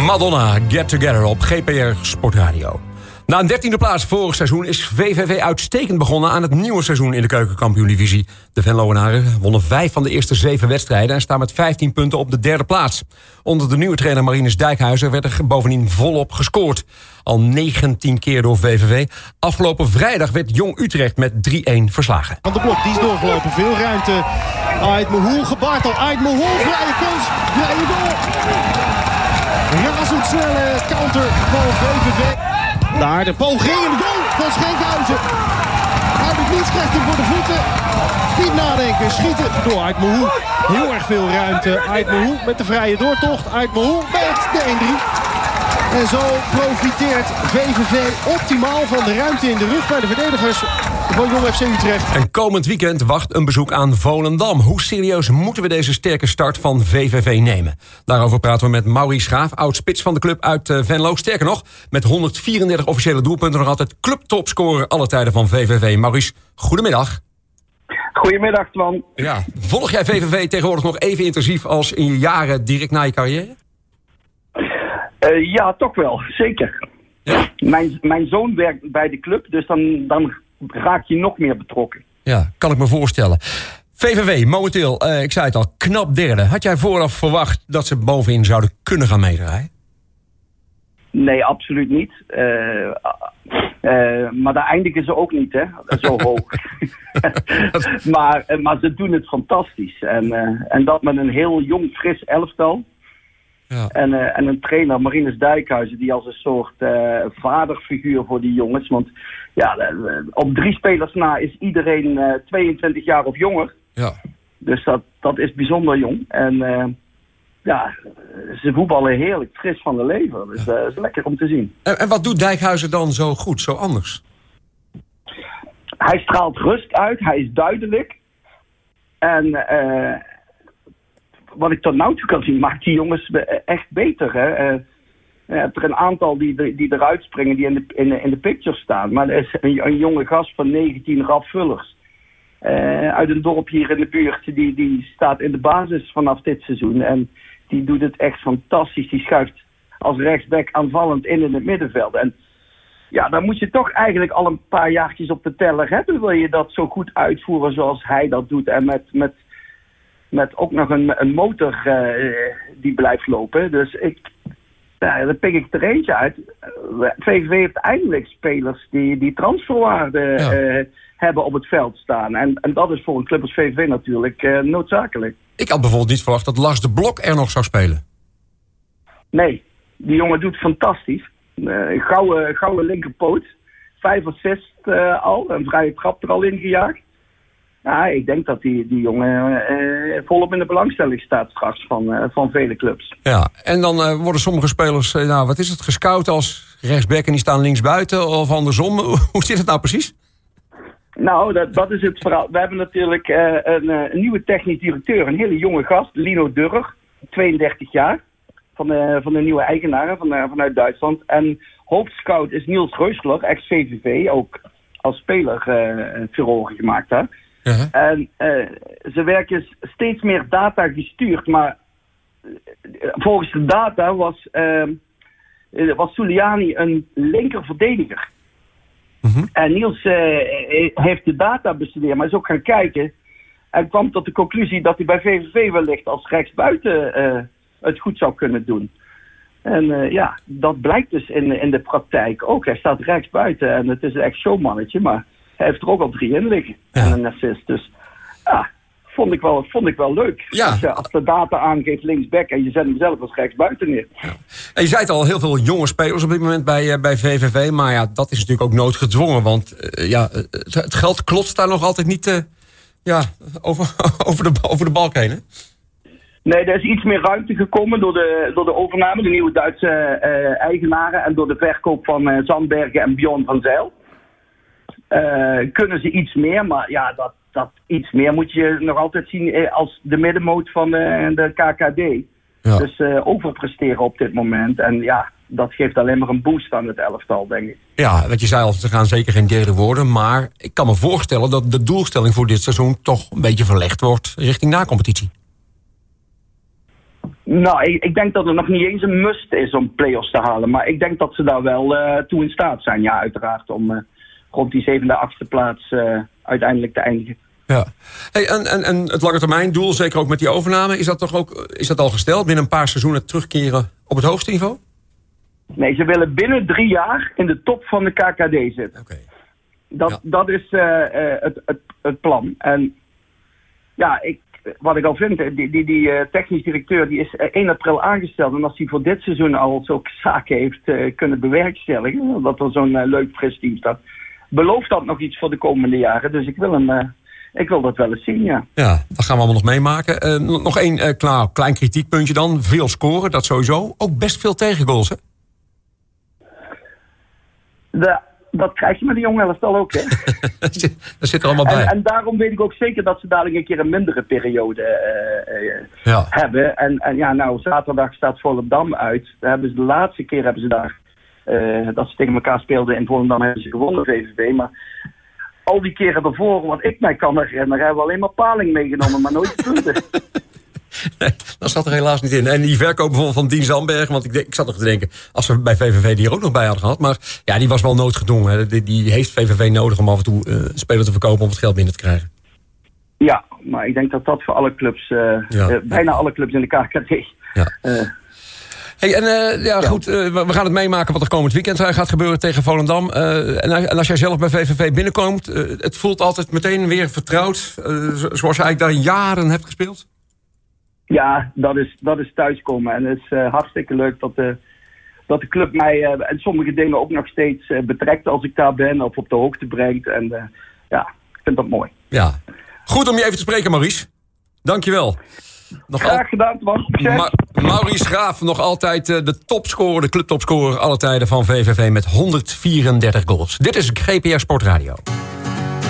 Madonna, Get Together op GPR Sportradio. Na een 13e plaats vorig seizoen is VVV uitstekend begonnen aan het nieuwe seizoen in de Keukenkampioen-divisie. De Venloenaren wonnen 5 van de eerste 7 wedstrijden en staan met 15 punten op de 3e plaats. Onder de nieuwe trainer Marinus Dijkhuizen werd er bovendien volop gescoord. Al 19 keer door VVV. Afgelopen vrijdag werd Jong Utrecht met 3-1 verslagen. Van de Blok, die is doorgelopen. Veel ruimte. Ait Mehoel gebaard al. Ait Mehoel, vrije kans. Vrije goal. Razendsnelle counter van VVV. Daar de poging en de goal van Schenkhuizen. Uit het niets krijgt hem voor de voeten. Niet nadenken, schieten door Ait Mehoel. Heel erg veel ruimte. Ait Mehoel met de vrije doortocht. Ait Mehoel met de 1-3. En zo profiteert VVV optimaal van de ruimte in de rug bij de verdedigers van Jong FC Utrecht. En komend weekend wacht een bezoek aan Volendam. Hoe serieus moeten we deze sterke start van VVV nemen? Daarover praten we met Maurice Schaaf, oud-spits van de club uit Venlo. Sterker nog, met 134 officiële doelpunten nog altijd clubtopscorer alle tijden van VVV. Maurice, goedemiddag. Goedemiddag, Twan. Ja, volg jij VVV tegenwoordig nog even intensief als in je jaren direct na je carrière? Ja, toch wel. Zeker. Ja? Mijn zoon werkt bij de club, dus dan raak je nog meer betrokken. Ja, kan ik me voorstellen. VVV, momenteel, ik zei het al, knap derde. Had jij vooraf verwacht dat ze bovenin zouden kunnen gaan meedraaien? Nee, absoluut niet. Maar daar eindigen ze ook niet, hè? Zo hoog. maar ze doen het fantastisch. En dat met een heel jong, fris elftal. Ja. En een trainer, Marinus Dijkhuizen, die als een soort vaderfiguur voor die jongens. Want ja, op 3 spelers na is iedereen 22 jaar of jonger. Ja. Dus dat is bijzonder jong. En ja, ze voetballen heerlijk fris van de lever. Dus dat is lekker om te zien. En wat doet Dijkhuizen dan zo goed, zo anders? Hij straalt rust uit, hij is duidelijk. En wat ik tot nu toe kan zien, maakt die jongens echt beter. Hè? Je hebt er een aantal die eruit springen, die in de picture staan. Maar er is een jonge gast van 19, Raf Vullers. Uit een dorp hier in de buurt. Die staat in de basis vanaf dit seizoen. En die doet het echt fantastisch. Die schuift als rechtsback aanvallend in het middenveld. En ja, dan moet je toch eigenlijk al een paar jaartjes op de teller hebben. Wil je dat zo goed uitvoeren zoals hij dat doet. En met ook nog een motor die blijft lopen. Dus daar pik ik er eentje uit. VVV heeft eindelijk spelers die transferwaarde hebben op het veld staan. En dat is voor een club als VVV natuurlijk noodzakelijk. Ik had bijvoorbeeld niet verwacht dat Lars de Blok er nog zou spelen. Nee, die jongen doet fantastisch. Gouden linkerpoot. 5 assists al. Een vrije trap er al in gejaagd. Ja, ik denk dat die jongen volop in de belangstelling staat straks van vele clubs. Ja, en dan worden sommige spelers, wat is het, gescout als rechtsback en die staan linksbuiten of andersom. Hoe zit het nou precies? Nou, dat is het verhaal. We hebben natuurlijk een nieuwe technisch directeur, een hele jonge gast, Lino Durrer, 32 jaar, van de nieuwe eigenaren vanuit Duitsland. En hoofdscout is Niels Reusler, ex-VVV, ook als speler furoren gemaakt daar. Uh-huh. En ze werken steeds meer data gestuurd, maar volgens de data was Suliani een linkerverdediger. Uh-huh. En Niels heeft de data bestudeerd, maar is ook gaan kijken en kwam tot de conclusie dat hij bij VVV wellicht als rechtsbuiten het goed zou kunnen doen. En dat blijkt dus in de praktijk ook. Hij staat rechtsbuiten en het is een echt showmannetje, maar hij heeft er ook al 3 in liggen. Ja. En een assist. Dus ja, vond ik wel leuk. Ja. Als de data aangeeft linksback en je zet hem zelf als rechtsbuiten neer. Ja. En je zei het al, heel veel jonge spelers op dit moment bij VVV. Maar ja, dat is natuurlijk ook noodgedwongen. Want het geld klotst daar nog altijd niet over de balk heen, hè? Nee, er is iets meer ruimte gekomen door de overname. De nieuwe Duitse eigenaren. En door de verkoop van Zandbergen en Bjorn van Zijl. Kunnen ze iets meer, maar ja, dat iets meer moet je nog altijd zien als de middenmoot van de KKD. Ja. Dus overpresteren op dit moment. En ja, dat geeft alleen maar een boost aan het elftal, denk ik. Ja, wat je zei al, ze gaan zeker geen derde worden. Maar ik kan me voorstellen dat de doelstelling voor dit seizoen toch een beetje verlegd wordt richting na-competitie. Nou, ik denk dat het nog niet eens een must is om play-offs te halen. Maar ik denk dat ze daar wel toe in staat zijn. Ja, uiteraard. Om rond die 7e, 8e plaats uiteindelijk te eindigen. Ja. Hey, en het lange termijn doel, zeker ook met die overname, is dat al gesteld? Binnen een paar seizoenen terugkeren op het hoogste niveau? Nee, ze willen binnen 3 jaar in de top van de KKD zitten. Okay. Dat is het plan. En ja, wat ik al vind, die technisch directeur die is 1 april aangesteld. En als hij voor dit seizoen al zulke zaken heeft kunnen bewerkstelligen, dat er zo'n leuk fris team staat, belooft dat nog iets voor de komende jaren. Dus ik wil dat wel eens zien, ja. Ja, dat gaan we allemaal nog meemaken. Nog één klein kritiekpuntje dan. Veel scoren, dat sowieso. Ook best veel tegengoals, hè? Dat krijg je met de jonge elftal ook, hè? Dat zit er allemaal bij. En daarom weet ik ook zeker dat ze dadelijk een keer een mindere periode hebben. En ja, nou, zaterdag staat Volendam uit. De laatste keer hebben ze daar, dat ze tegen elkaar speelden in Volendam, hebben ze gewonnen, VVV. Maar al die keren daarvoor, wat ik mij kan herinneren, hebben we alleen maar paling meegenomen, maar nooit punten. Nee, dat zat er helaas niet in. En die verkoop bijvoorbeeld van Dien Zandberg, want ik zat nog te denken, als we bij VVV die er ook nog bij hadden gehad, maar ja, die was wel noodgedwongen. Die heeft VVV nodig om af en toe een speler te verkopen om het geld binnen te krijgen. Ja, maar ik denk dat dat voor alle clubs, bijna alle clubs in de KKD. Ja. Hey, en goed, we gaan het meemaken wat er komend weekend gaat gebeuren tegen Volendam. En als jij zelf bij VVV binnenkomt, het voelt altijd meteen weer vertrouwd, zoals je eigenlijk daar jaren hebt gespeeld? Ja, dat is thuiskomen. En het is hartstikke leuk dat de club mij en sommige dingen ook nog steeds betrekt als ik daar ben of op de hoogte brengt. En ja, ik vind dat mooi. Ja. Goed om je even te spreken, Maurice. Dankjewel. Graag gedaan, Twan. Maurice Graaf, nog altijd de topscorer, de clubtopscorer alle tijden van VVV met 134 goals. Dit is GPR Sportradio.